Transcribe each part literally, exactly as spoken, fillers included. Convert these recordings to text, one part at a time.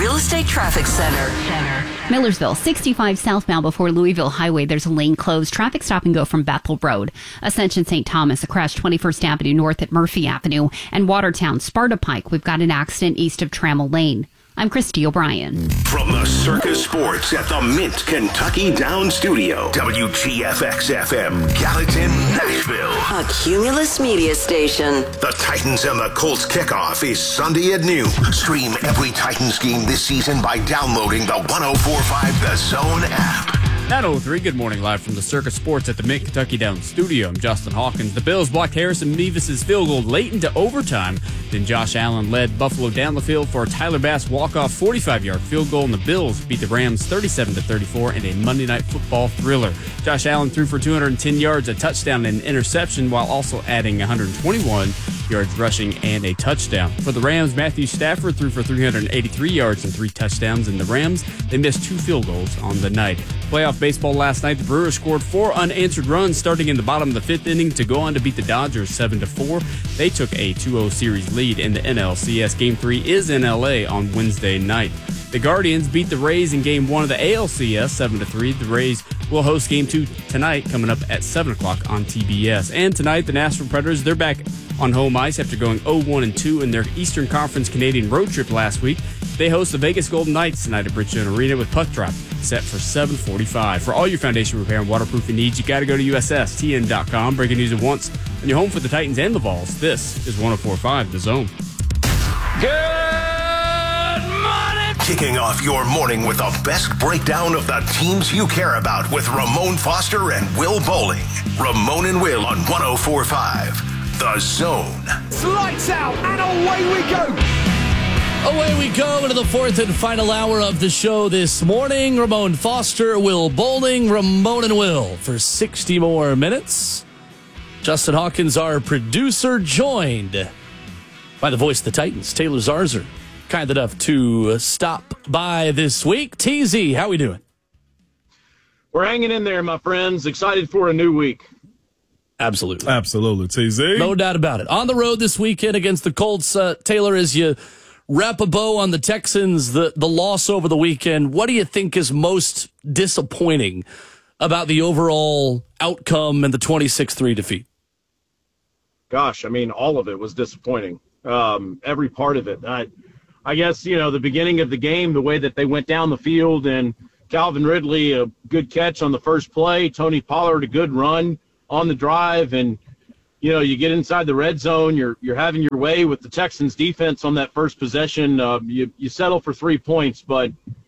Real Estate Traffic Center. Center. Millersville, sixty-five southbound before Louisville Highway. There's a lane closed. Traffic stop and go from Bethel Road. Ascension Saint Thomas, a crash twenty-first Avenue north at Murphy Avenue. And Watertown, Sparta Pike. We've got an accident east of Trammell Lane. I'm Christy O'Brien. From the Circus Sports at the Mint Kentucky Down Studio, W G F X F M, Gallatin, Nashville. A Cumulus Media Station. The Titans and the Colts kickoff is Sunday at noon. Stream every Titans game this season by downloading the one oh four point five The Zone app. nine oh three, good morning, live from the Circus Sports at the Mint Kentucky Down Studio. I'm Justin Hawkins. The Bills blocked Harrison Mevis' field goal late into overtime. Then Josh Allen led Buffalo down the field for a Tyler Bass walk-off forty-five-yard field goal, and the Bills beat the Rams thirty-seven to thirty-four in a Monday Night Football thriller. Josh Allen threw for two hundred ten yards, a touchdown, and an interception, while also adding one hundred twenty-one yards rushing and a touchdown. For the Rams, Matthew Stafford threw for three hundred eighty-three yards and three touchdowns, and the Rams, they missed two field goals on the night. Playoff baseball last night, the Brewers scored four unanswered runs starting in the bottom of the fifth inning to go on to beat the Dodgers seven to four. They took a two oh series lead in the N L C S. Game three is in L A on Wednesday night. The Guardians beat the Rays in Game one of the A L C S seven to three. The Rays will host Game two tonight, coming up at seven o'clock on T B S. And tonight, the Nashville Predators, they're back on home ice after going oh one and two in their Eastern Conference Canadian road trip last week. They host the Vegas Golden Knights tonight at Bridgestone Arena with puck drop set for seven forty-five. For all your foundation repair and waterproofing needs, you got to go to U S S T N dot com. Breaking news at once, and you're home for the Titans and the Vols. This is one oh four point five The Zone. Good morning! Kicking off your morning with the best breakdown of the teams you care about with Ramon Foster and Will Bowling. Ramon and Will on one oh four point five The Zone. Lights out and away we go! Away we go into the fourth and final hour of the show this morning. Ramon Foster, Will Bowling, Ramon and Will for sixty more minutes. Justin Hawkins, our producer, joined by the voice of the Titans, Taylor Zarzer, kind enough to stop by this week. T Z, how we doing? We're hanging in there, my friends. Excited for a new week. Absolutely. Absolutely, T Z. No doubt about it. On the road this weekend against the Colts, uh, Taylor, as you wrap a bow on the Texans, the, the loss over the weekend, what do you think is most disappointing about the overall outcome and the twenty-six three defeat? Gosh, I mean, all of it was disappointing. Um, every part of it. I, I guess, you know, the beginning of the game, the way that they went down the field, and Calvin Ridley, a good catch on the first play, Tony Pollard, a good run on the drive, and you know, you get inside the red zone, you're you're having your way with the Texans defense on that first possession. Uh, you you settle for three points, but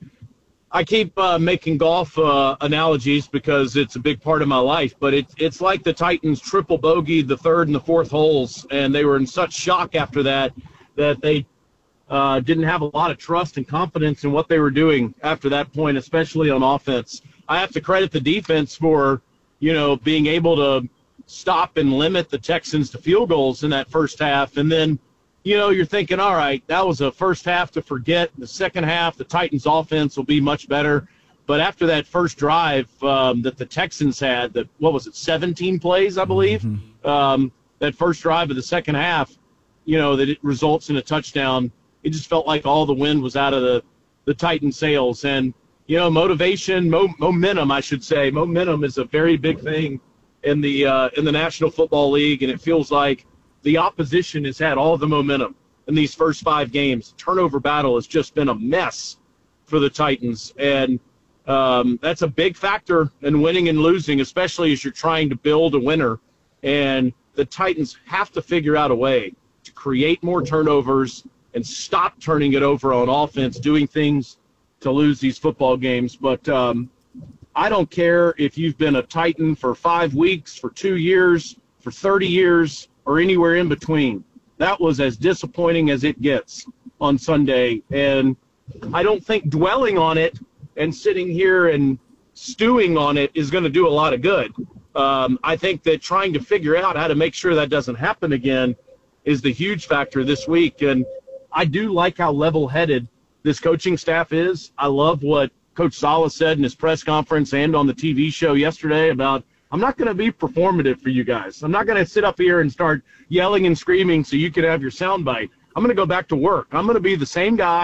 I keep uh, making golf uh, analogies because it's a big part of my life. But it's it's like the Titans triple bogeyed the third and the fourth holes, and they were in such shock after that that they uh, didn't have a lot of trust and confidence in what they were doing after that point, especially on offense. I have to credit the defense for, you know, being able to stop and limit the Texans to field goals in that first half. And then, you know, you're thinking, all right, that was a first half to forget. The second half, the Titans offense will be much better. But after that first drive um, that the Texans had, that what was it, seventeen plays, I believe, mm-hmm. um, that first drive of the second half, you know, that it results in a touchdown. It just felt like all the wind was out of the, the Titan sails. And, you know, motivation, mo- momentum, I should say. Momentum is a very big thing in the uh, in the National Football League, and it feels like the opposition has had all the momentum in these first five games. Turnover battle has just been a mess for the Titans, and um, that's a big factor in winning and losing, especially as you're trying to build a winner. And the Titans have to figure out a way to create more turnovers and stop turning it over on offense, doing things to lose these football games. But um, I don't care if you've been a Titan for five weeks, for two years, for thirty years, or anywhere in between. That was as disappointing as it gets on Sunday. And I don't think dwelling on it and sitting here and stewing on it is going to do a lot of good. Um, I think that trying to figure out how to make sure that doesn't happen again is the huge factor this week. And I do like how level-headed this coaching staff is. I love what Coach Saleh said in his press conference and on the T V show yesterday about, I'm not going to be performative for you guys. I'm not going to sit up here and start yelling and screaming so you can have your soundbite. I'm going to go back to work. I'm going to be the same guy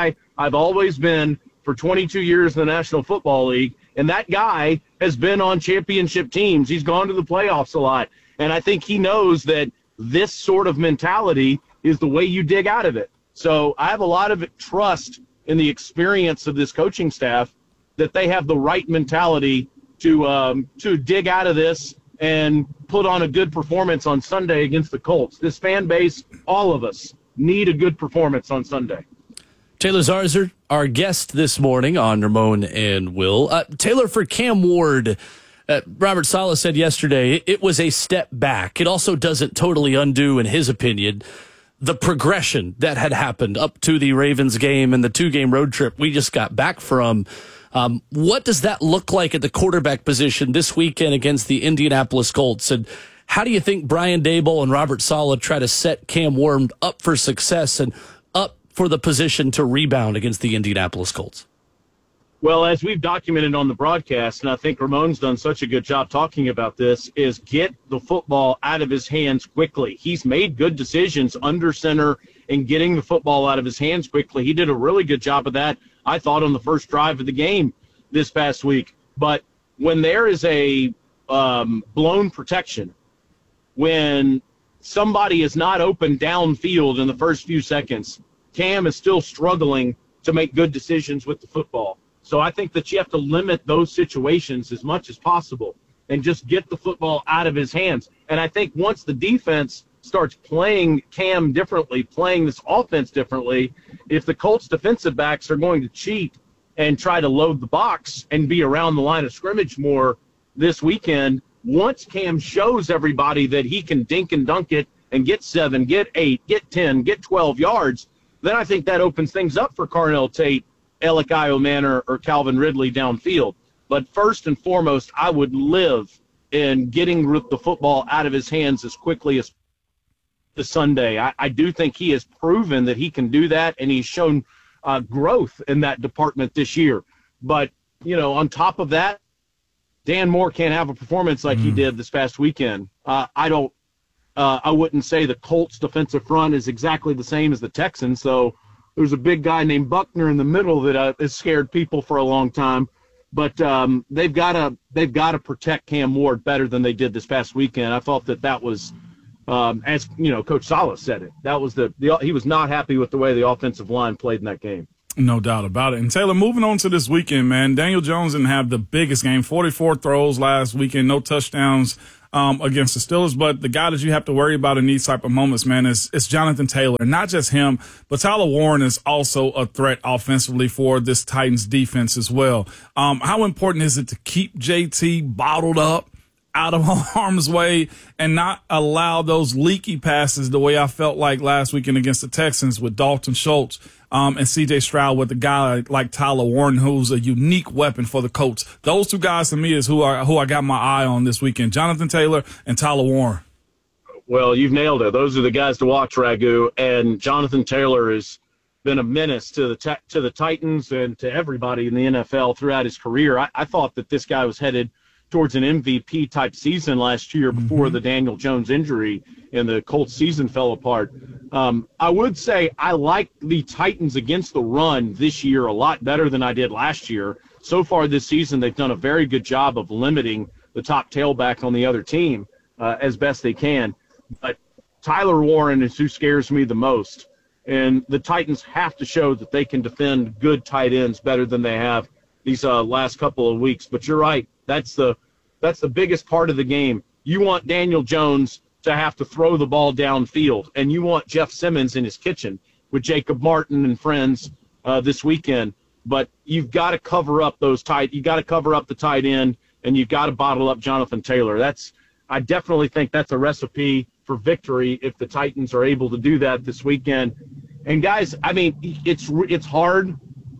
I've always been for twenty-two years in the National Football League, and that guy has been on championship teams. He's gone to the playoffs a lot, and I think he knows that this sort of mentality is the way you dig out of it. So I have a lot of trust in the experience of this coaching staff that they have the right mentality to um, to dig out of this and put on a good performance on Sunday against the Colts. This fan base, all of us, need a good performance on Sunday. Taylor Zarzour, our guest this morning on Ramon and Will. Uh, Taylor, for Cam Ward, uh, Robert Saleh said yesterday it, it was a step back. It also doesn't totally undo, in his opinion, the progression that had happened up to the Ravens game and the two-game road trip we just got back from. Um, what does that look like at the quarterback position this weekend against the Indianapolis Colts? And how do you think Brian Daboll and Robert Saleh try to set Cam Ward up for success and up for the position to rebound against the Indianapolis Colts? Well, as we've documented on the broadcast, and I think Ramon's done such a good job talking about this, is get the football out of his hands quickly. He's made good decisions under center and getting the football out of his hands quickly. He did a really good job of that, I thought, on the first drive of the game this past week. But when there is a um, blown protection, when somebody is not open downfield in the first few seconds, Cam is still struggling to make good decisions with the football. So I think that you have to limit those situations as much as possible and just get the football out of his hands. And I think once the defense starts playing Cam differently, playing this offense differently, if the Colts defensive backs are going to cheat and try to load the box and be around the line of scrimmage more this weekend, once Cam shows everybody that he can dink and dunk it and get seven, get eight, get ten, get twelve yards, then I think that opens things up for Carnell Tate, Alec Iomanor, or Calvin Ridley downfield. But first and foremost, I would live in getting the football out of his hands as quickly as the Sunday. I, I do think he has proven that he can do that, and he's shown uh, growth in that department this year. But, you know, on top of that, Dan Moore can't have a performance like mm. he did this past weekend. Uh, I don't Uh, I wouldn't say the Colts' defensive front is exactly the same as the Texans. So there's a big guy named Buckner in the middle that uh, has scared people for a long time. But um, they've got to they've got to protect Cam Ward better than they did this past weekend. I thought that that was, um, as you know, Coach Saleh said it. That was the, the he was not happy with the way the offensive line played in that game. No doubt about it. And Taylor, moving on to this weekend, man, Daniel Jones didn't have the biggest game. forty-four throws last weekend, no touchdowns um, against the Steelers. But the guy that you have to worry about in these type of moments, man, is, is Jonathan Taylor. And not just him, but Tyler Warren is also a threat offensively for this Titans defense as well. Um, how important is it to keep J T bottled up, out of harm's way, and not allow those leaky passes the way I felt like last weekend against the Texans with Dalton Schultz um, and C J Stroud, with a guy like Tyler Warren, who's a unique weapon for the Colts. Those two guys to me is who I, who I got my eye on this weekend, Jonathan Taylor and Tyler Warren. Well, you've nailed it. Those are the guys to watch, Ragu. And Jonathan Taylor has been a menace to the te- to the Titans and to everybody in the N F L throughout his career. I, I thought that this guy was headed towards an M V P type season last year before mm-hmm. the Daniel Jones injury and the Colts season fell apart. Um, I would say I like the Titans against the run this year a lot better than I did last year. So far this season, they've done a very good job of limiting the top tailback on the other team uh, as best they can. But Tyler Warren is who scares me the most. And the Titans have to show that they can defend good tight ends better than they have these uh, last couple of weeks. But you're right. That's the that's the biggest part of the game. You want Daniel Jones to have to throw the ball downfield, and you want Jeff Simmons in his kitchen with Jacob Martin and friends uh, this weekend. But you've got to cover up those tight. You got to cover up the tight end, and you've got to bottle up Jonathan Taylor. That's I definitely think that's a recipe for victory if the Titans are able to do that this weekend. And guys, I mean, it's it's hard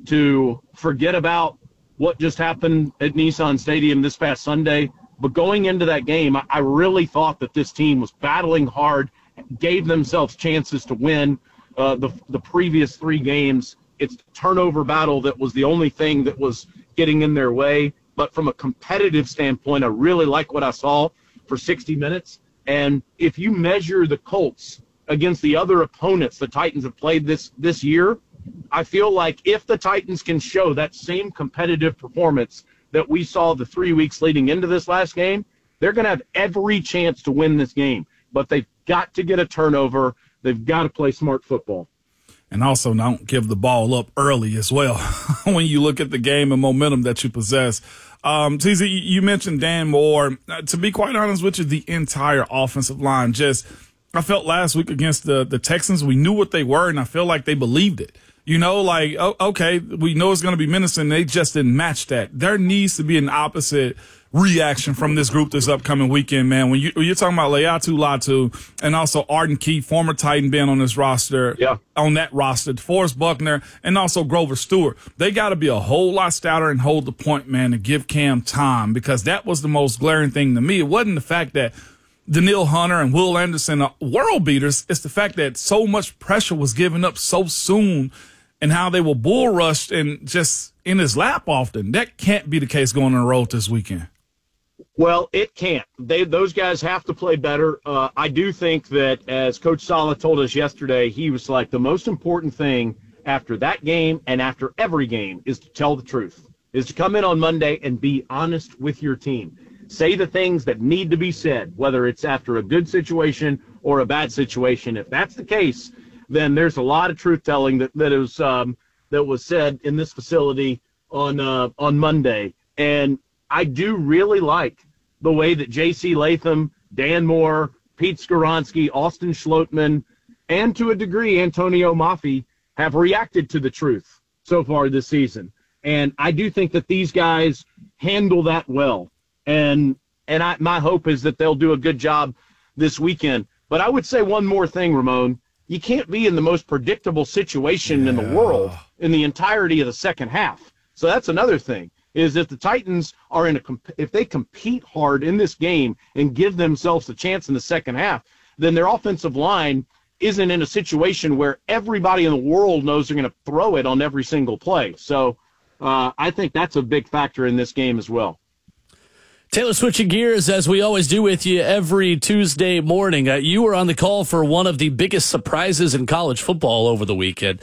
to forget about what just happened at Nissan Stadium this past Sunday. But going into that game, I really thought that this team was battling hard, gave themselves chances to win uh, the the previous three games. It's the turnover battle that was the only thing that was getting in their way. But from a competitive standpoint, I really like what I saw for sixty minutes. And if you measure the Colts against the other opponents the Titans have played this, this year, I feel like if the Titans can show that same competitive performance that we saw the three weeks leading into this last game, they're going to have every chance to win this game. But they've got to get a turnover. They've got to play smart football. And also don't give the ball up early as well when you look at the game and momentum that you possess. Um, T Z, you mentioned Dan Moore. Uh, to be quite honest with you, the entire offensive line just – I felt last week against the, the Texans, we knew what they were, and I feel like they believed it. You know, like, oh, okay, we know it's going to be menacing. They just didn't match that. There needs to be an opposite reaction from this group this upcoming weekend, man. When, you, when you're talking about Laiatu Latu and also Arden Key, former Titan, being on this roster, yeah. on that roster, Forrest Buckner, and also Grover Stewart, they got to be a whole lot stouter and hold the point, man, to give Cam time, because that was the most glaring thing to me. It wasn't the fact that Daniil Hunter and Will Anderson are world beaters. It's the fact that so much pressure was given up so soon and how they were bull rushed and just in his lap often. That can't be the case going on the road this weekend. Well, it can't. They those guys have to play better. Uh, I do think that, as Coach Saleh told us yesterday, he was like, the most important thing after that game and after every game is to tell the truth, is to come in on Monday and be honest with your team. Say the things that need to be said, whether it's after a good situation or a bad situation. If that's the case, then there's a lot of truth-telling that, that, is, um, that was said in this facility on uh, on Monday. And I do really like the way that J C Latham, Dan Moore, Pete Skoronski, Austin Schlottman, and to a degree Antonio Maffei have reacted to the truth so far this season. And I do think that these guys handle that well. And and I, my hope is that they'll do a good job this weekend. But I would say one more thing, Ramon. You can't be in the most predictable situation yeah. in the world in the entirety of the second half. So that's another thing, is if the Titans are in a – if they compete hard in this game and give themselves a chance in the second half, then their offensive line isn't in a situation where everybody in the world knows they're going to throw it on every single play. So uh, I think that's a big factor in this game as well. Taylor, switching gears, as we always do with you every Tuesday morning. Uh, you were on the call for one of the biggest surprises in college football over the weekend.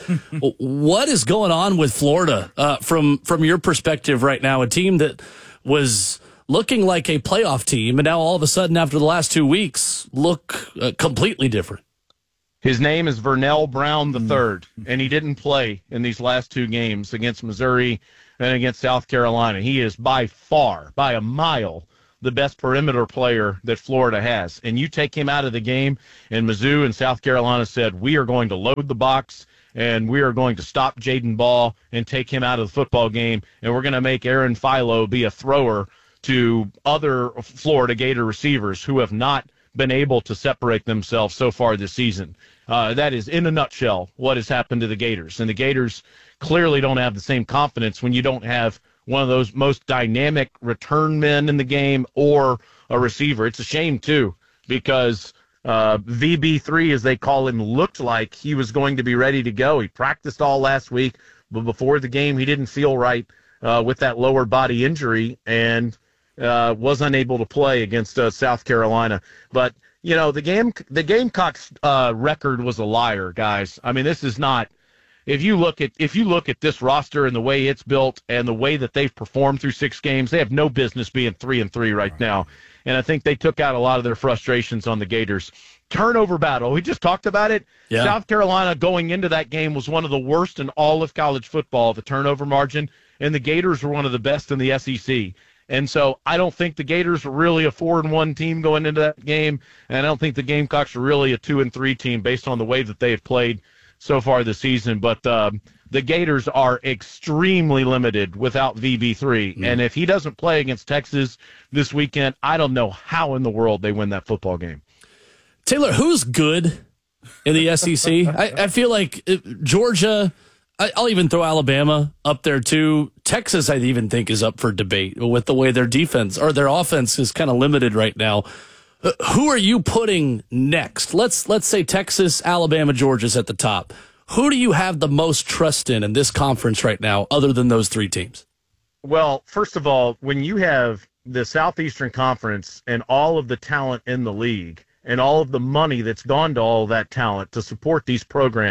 What is going on with Florida uh, from from your perspective right now? A team that was looking like a playoff team, and now all of a sudden, after the last two weeks, look uh, completely different. His name is Vernell Brown the third, and he didn't play in these last two games against Missouri and against South Carolina. He is by far, by a mile, the best perimeter player that Florida has. And you take him out of the game, and Mizzou and South Carolina said, we are going to load the box, and we are going to stop Jaden Ball and take him out of the football game, and we're going to make Aaron Philo be a thrower to other Florida Gator receivers who have not been able to separate themselves so far this season. Uh, that is, in a nutshell, what has happened to the Gators. And the Gators clearly don't have the same confidence when you don't have one of those most dynamic return men in the game or a receiver. It's a shame, too, because uh, V B three, as they call him, looked like he was going to be ready to go. He practiced all last week, but before the game, he didn't feel right uh, with that lower body injury and uh, was unable to play against uh, South Carolina. But, you know, the game, the Gamecocks uh, record was a liar, guys. I mean, this is not. If you look at if you look at this roster and the way it's built and the way that they've performed through six games, they have no business being three and three right now. And I think they took out a lot of their frustrations on the Gators. Turnover battle. We just talked about it. Yeah. South Carolina going into that game was one of the worst in all of college football, the turnover margin, and the Gators were one of the best in the S E C. And so I don't think the Gators were really a four and one team going into that game, and I don't think the Gamecocks are really a two and three team based on the way that they have played so far this season. But um, the Gators are extremely limited without V B three. Mm. And if he doesn't play against Texas this weekend, I don't know how in the world they win that football game. Taylor, who's good in the S E C? I, I feel like Georgia, I, I'll even throw Alabama up there too. Texas, I even think, is up for debate with the way their defense or their offense is kind of limited right now. Uh, who are you putting next? Let's let's say Texas, Alabama, Georgia's at the top. Who do you have the most trust in in this conference right now, other than those three teams? Well, first of all, when you have the Southeastern Conference and all of the talent in the league and all of the money that's gone to all of that talent to support these programs,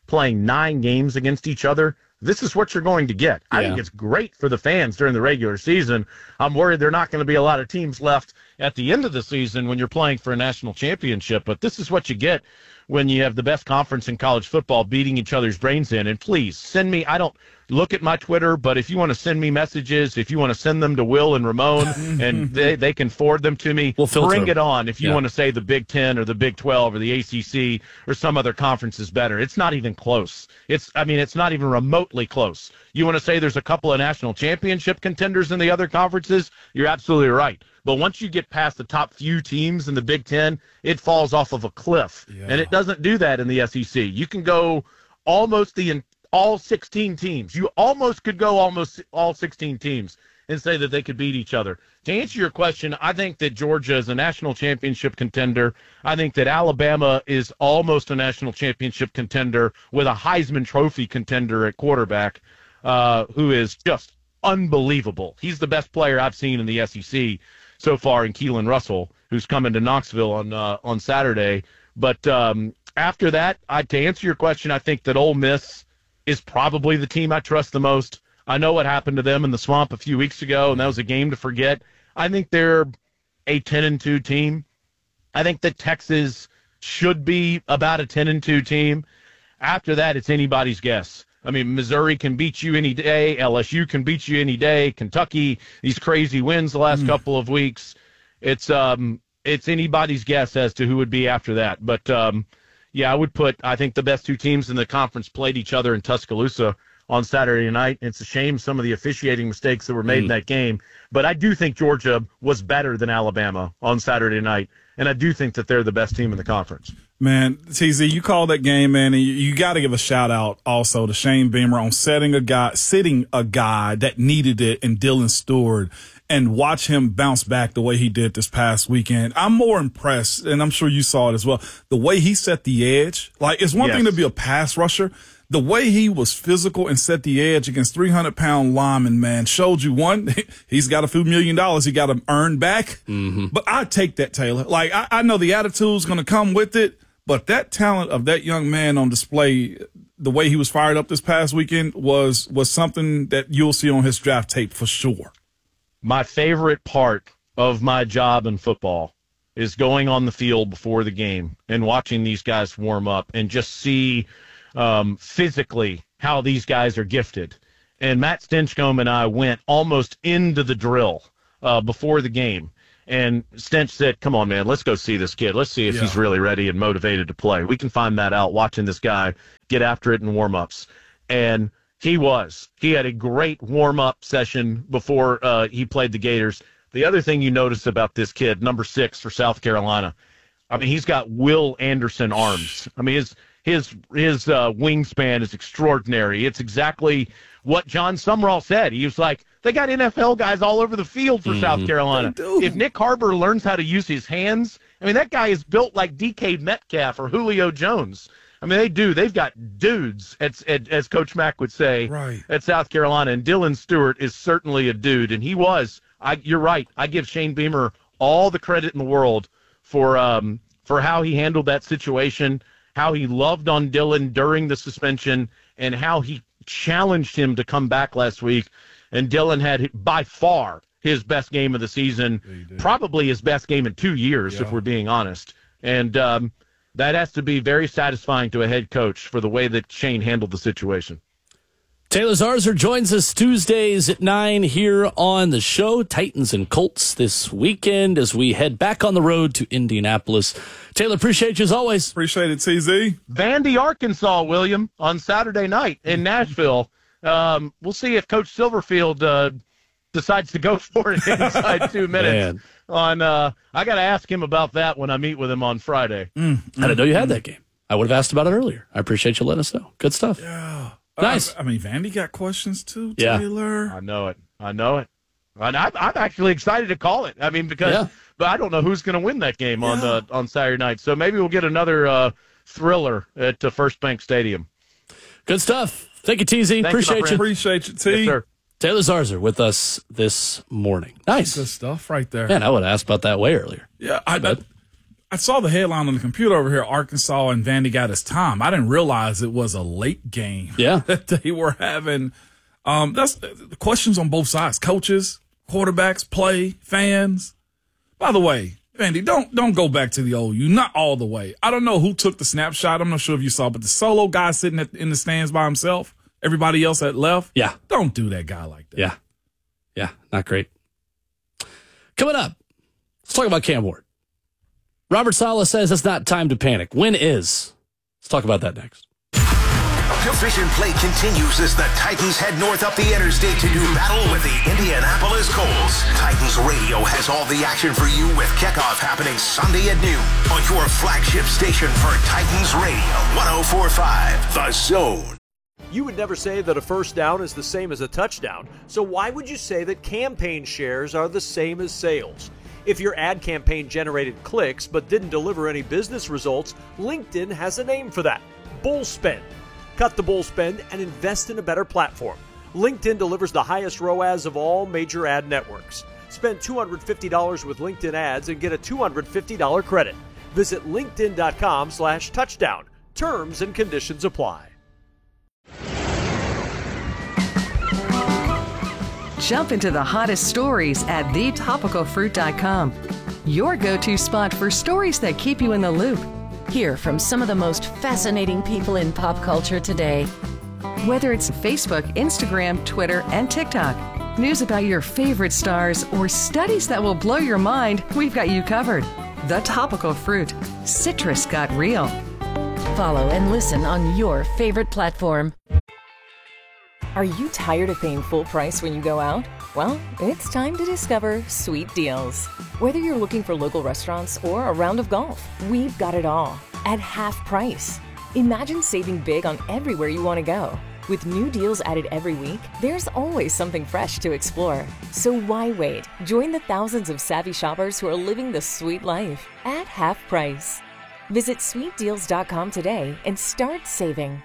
playing nine games against each other, this is what you're going to get. I Yeah. think it's great for the fans during the regular season. I'm worried there are not going to be a lot of teams left at the end of the season when you're playing for a national championship, but this is what you get when you have the best conference in college football beating each other's brains in. And please send me, I don't look at my Twitter, but if you want to send me messages, if you want to send them to Will and Ramon and they, they can forward them to me, We'll filter bring them. it on. If you Yeah. want to say the Big Ten or the Big twelve or the A C C or some other conference is better, it's not even close. It's, I mean, it's not even remotely close. You want to say there's a couple of national championship contenders in the other conferences? You're absolutely right. But once you get past the top few teams in the Big Ten, it falls off of a cliff. Yeah. And it doesn't do that in the S E C. You can go almost the all sixteen teams. You almost could go almost all sixteen teams and say that they could beat each other. To answer your question, I think that Georgia is a national championship contender. I think that Alabama is almost a national championship contender with a Heisman Trophy contender at quarterback, uh, who is just unbelievable. He's the best player I've seen in the S E C so far in Keelan Russell, who's coming to Knoxville on uh, on Saturday. But um, after that, I, to answer your question, I think that Ole Miss is probably the team I trust the most. I know what happened to them in the Swamp a few weeks ago, and that was a game to forget. I think they're a ten and two team. I think that Texas should be about a ten and two team. After that, it's anybody's guess. I mean, Missouri can beat you any day. L S U can beat you any day. Kentucky, these crazy wins the last mm. couple of weeks. It's um, it's anybody's guess as to who would be after that. But, um, yeah, I would put, I think the best two teams in the conference played each other in Tuscaloosa on Saturday night. It's a shame some of the officiating mistakes that were made mm. in that game. But I do think Georgia was better than Alabama on Saturday night, and I do think that they're the best team in the conference. Man, T Z, you called that game, man, and you, you got to give a shout out also to Shane Beamer on setting a guy, sitting a guy that needed it in Dylan Stewart, and watch him bounce back the way he did this past weekend. I'm more impressed, and I'm sure you saw it as well, the way he set the edge. Like, it's one yes. thing to be a pass rusher. The way he was physical and set the edge against three hundred pound linemen, man, showed you, one, he's got a few million dollars he got to earn back. Mm-hmm. But I take that, Taylor. Like, I, I know the attitude's going to come with it, but that talent of that young man on display, the way he was fired up this past weekend, was was something that you'll see on his draft tape for sure. My favorite part of my job in football is going on the field before the game and watching these guys warm up and just see um, physically how these guys are gifted. And Matt Stinchcomb and I went almost into the drill uh, before the game. And Stench said, come on, man, let's go see this kid. Let's see if yeah. he's really ready and motivated to play. We can find that out watching this guy get after it in warm-ups. And he was. He had a great warm-up session before uh, he played the Gators. The other thing you notice about this kid, number six for South Carolina, I mean, he's got Will Anderson arms. I mean, his his his uh, wingspan is extraordinary. It's exactly what John Sumrall said. He was like, they got N F L guys all over the field for mm-hmm. South Carolina. If Nick Harbor learns how to use his hands, I mean, that guy is built like D K Metcalf or Julio Jones. I mean, they do. They've got dudes, at, at, as Coach Mack would say, right. at South Carolina. And Dylan Stewart is certainly a dude, and he was. I, you're right. I give Shane Beamer all the credit in the world for um, for how he handled that situation, how he loved on Dylan during the suspension, and how he challenged him to come back last week. And Dylan had, by far, his best game of the season, yeah, probably his best game in two years, yeah. if we're being honest. And um, that has to be very satisfying to a head coach for the way that Shane handled the situation. Taylor Zarzour joins us Tuesdays at nine here on the show. Titans and Colts this weekend as we head back on the road to Indianapolis. Taylor, appreciate you as always. Appreciate it, T Z. Vandy, Arkansas, William, on Saturday night in Nashville. Um, we'll see if Coach Silverfield uh, decides to go for it inside two minutes. Man. On, uh, I got to ask him about that when I meet with him on Friday. Mm, mm, I didn't know you had that game. I would have asked about it earlier. I appreciate you letting us know. Good stuff. Yeah. Nice. I, I mean, Vandy got questions too, yeah. Taylor. I know it. I know it. And I'm, I'm actually excited to call it. I mean, because, yeah. but I don't know who's going to win that game yeah. on uh, on Saturday night. So maybe we'll get another uh, thriller at uh, First Bank Stadium. Good stuff. Thank you, T Z. Thank Appreciate you. you. Appreciate you, T. Yes, sir. Taylor Zarzour with us this morning. Nice. Good stuff right there. Man, I would have asked about that way earlier. Yeah, I, I, I saw the headline on the computer over here, Arkansas and Vandy got his time. I didn't realize it was a late game yeah. that they were having. Um, that's the questions on both sides, coaches, quarterbacks, play, fans. By the way, Vandy, don't don't go back to the old you, not all the way. I don't know who took the snapshot. I'm not sure if you saw, but the solo guy sitting at, in the stands by himself, everybody else at left. Yeah. Don't do that guy like that. Yeah. Yeah, not great. Coming up, let's talk about Cam Ward. Robert Saleh says it's not time to panic. When is? Let's talk about that next. Division play continues as the Titans head north up the interstate to do battle with the Indianapolis Colts. Titans Radio has all the action for you with kickoff happening Sunday at noon on your flagship station for Titans Radio, one oh four point five, The Zone. You would never say that a first down is the same as a touchdown, so why would you say that campaign shares are the same as sales? If your ad campaign generated clicks but didn't deliver any business results, LinkedIn has a name for that: bull spend. Cut the bull spend and invest in a better platform. LinkedIn delivers the highest R O A S of all major ad networks. Spend two hundred fifty dollars with LinkedIn ads and get a two hundred fifty dollars credit. Visit linkedin.com slash touchdown. Terms and conditions apply. Jump into the hottest stories at the topical fruit dot com. Your go-to spot for stories that keep you in the loop. Hear from some of the most fascinating people in pop culture today. Whether it's Facebook, Instagram, Twitter, and TikTok, news about your favorite stars, or studies that will blow your mind, we've got you covered. The Topical Fruit. Citrus got real. Follow and listen on your favorite platform. Are you tired of paying full price when you go out? Well, it's time to discover Sweet Deals. Whether you're looking for local restaurants or a round of golf, we've got it all at half price. Imagine saving big on everywhere you want to go. With new deals added every week, there's always something fresh to explore. So why wait? Join the thousands of savvy shoppers who are living the sweet life at half price. Visit sweet deals dot com today and start saving.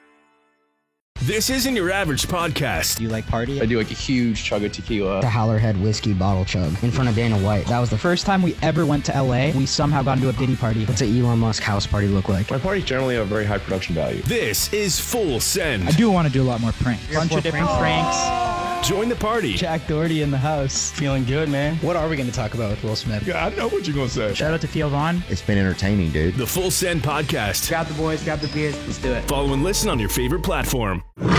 This isn't your average podcast. You like party? I do like a huge chug of tequila. The Howlerhead whiskey bottle chug in front of Dana White. That was the first time we ever went to L A. We somehow got into a Diddy party. What's an Elon Musk house party look like? My parties generally have very high production value. This is Full Send. I do want to do a lot more pranks. Bunch of different pranks. Join the party. Jack Doherty in the house. Feeling good, man. What are we going to talk about with Will Smith? Yeah, I know what you're going to say. Shout out to Theo Vaughn. It's been entertaining, dude. The Full Send Podcast. Grab the boys, grab the beers. Let's do it. Follow and listen on your favorite platform.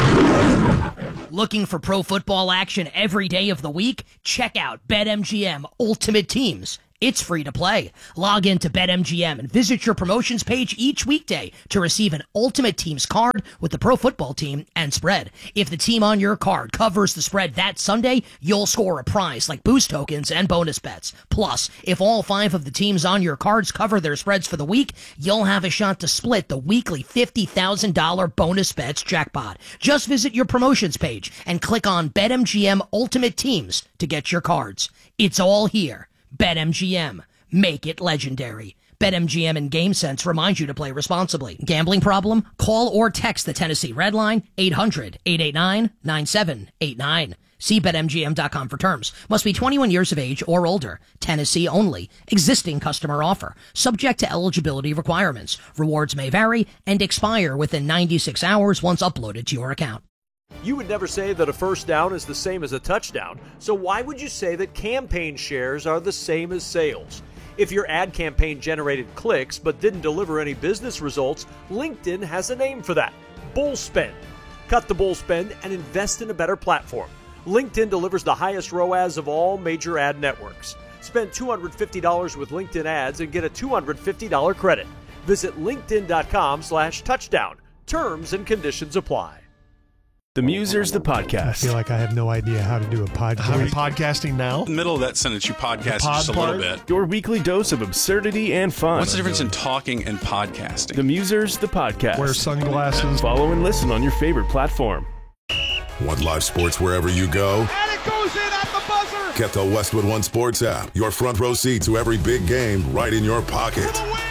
Looking for pro football action every day of the week? Check out BetMGM Ultimate Teams. It's free to play. Log in to BetMGM and visit your promotions page each weekday to receive an Ultimate Teams card with the pro football team and spread. If the team on your card covers the spread that Sunday, you'll score a prize like boost tokens and bonus bets. Plus, if all five of the teams on your cards cover their spreads for the week, you'll have a shot to split the weekly fifty thousand dollars bonus bets jackpot. Just visit your promotions page and click on BetMGM Ultimate Teams to get your cards. It's all here. BetMGM. Make it legendary. BetMGM and GameSense remind you to play responsibly. Gambling problem? Call or text the Tennessee Red Line, eight hundred, eight eight nine, nine seven eight nine. See Bet M G M dot com for terms. Must be twenty-one years of age or older. Tennessee only. Existing customer offer. Subject to eligibility requirements. Rewards may vary and expire within ninety-six hours once uploaded to your account. You would never say that a first down is the same as a touchdown, so why would you say that campaign shares are the same as sales? If your ad campaign generated clicks but didn't deliver any business results, LinkedIn has a name for that: bull spend. Cut the bull spend and invest in a better platform. LinkedIn delivers the highest R O A S of all major ad networks. Spend two hundred fifty dollars with LinkedIn ads and get a two hundred fifty dollars credit. Visit linkedin.com slash touchdown. Terms and conditions apply. The Musers, the podcast. I feel like I have no idea how to do a podcast. Are we podcasting now? In the middle of that sentence, you podcast just a little bit. Your weekly dose of absurdity and fun. What's the difference in talking and podcasting? The Musers, the podcast. Wear sunglasses. Follow and listen on your favorite platform. Want live sports wherever you go? And it goes in at the buzzer! Get the Westwood One Sports app. Your front row seat to every big game right in your pocket.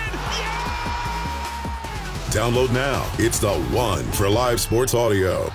Download now. It's the one for live sports audio.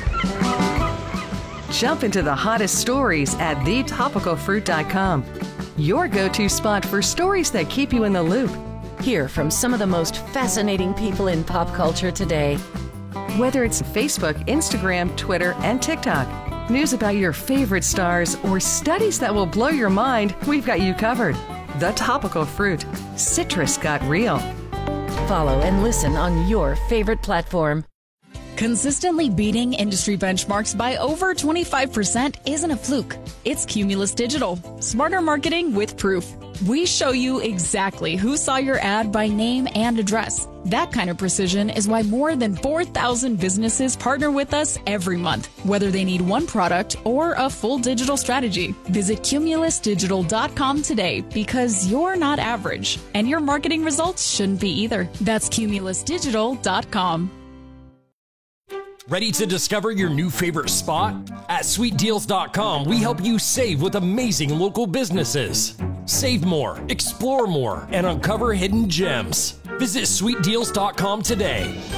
Jump into the hottest stories at the topical fruit dot com. your go-to spot for stories that keep you in the loop. Hear from some of the most fascinating people in pop culture today. Whether it's Facebook, Instagram, Twitter, and TikTok, news about your favorite stars, or studies that will blow your mind, we've got you covered. The Topical Fruit. Citrus got real. Follow and listen on your favorite platform. Consistently beating industry benchmarks by over twenty-five percent isn't a fluke. It's Cumulus Digital. Smarter marketing with proof. We show you exactly who saw your ad by name and address. That kind of precision is why more than four thousand businesses partner with us every month, whether they need one product or a full digital strategy. Visit cumulus digital dot com today because you're not average, and your marketing results shouldn't be either. That's cumulus digital dot com. Ready to discover your new favorite spot? At sweet deals dot com, we help you save with amazing local businesses. Save more, explore more, and uncover hidden gems. Visit sweet deals dot com today.